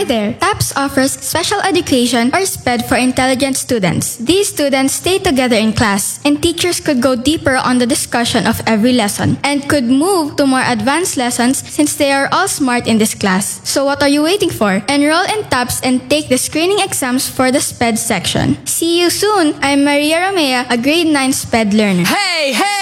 there! TAPS offers special education or SPED for intelligent students. These students stay together in class, and teachers could go deeper on the discussion of every lesson and could move to more advanced lessons since they are all smart in this class. So what are you waiting for? Enroll in TAPS and take the screening exams for the SPED section. See you soon! I'm Maria Romea, a grade 9 SPED learner. Hey, hey!